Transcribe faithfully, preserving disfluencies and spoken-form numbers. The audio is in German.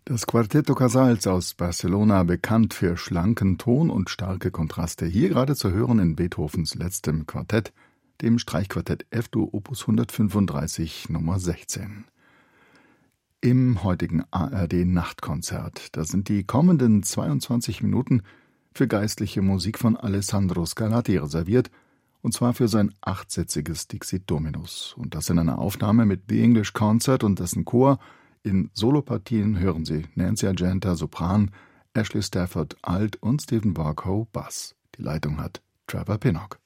Das Quarteto Casals aus Barcelona, bekannt für schlanken Ton und starke Kontraste, hier gerade zu hören in Beethovens letztem Quartett, dem Streichquartett F-Dur Opus hundertfünfunddreißig Nummer sechzehn. Im heutigen A R D-Nachtkonzert, da sind die kommenden zweiundzwanzig Minuten für geistliche Musik von Alessandro Scarlatti reserviert, und zwar für sein achtsätziges Dixit Dominus. Und das in einer Aufnahme mit The English Concert und dessen Chor. In Solopartien hören Sie Nancy Argenta Sopran, Ashley Stafford Alt und Stephen Barkow Bass. Die Leitung hat Trevor Pinnock.